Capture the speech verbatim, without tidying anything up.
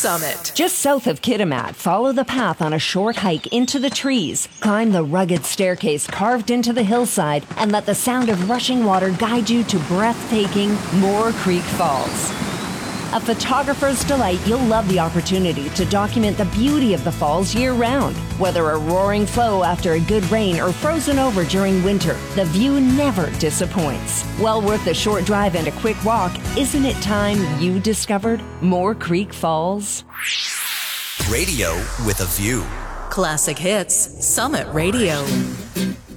Summit. Just south of Kitimat, follow the path on a short hike into the trees. Climb the rugged staircase carved into the hillside and let the sound of rushing water guide you to breathtaking Moore Creek Falls. A photographer's delight, you'll love the opportunity to document the beauty of the falls year-round. Whether a roaring flow after a good rain or frozen over during winter, the view never disappoints. Well worth the short drive and a quick walk, isn't it time you discovered Moore Creek Falls? Radio with a view. Classic Hits, Summit Radio.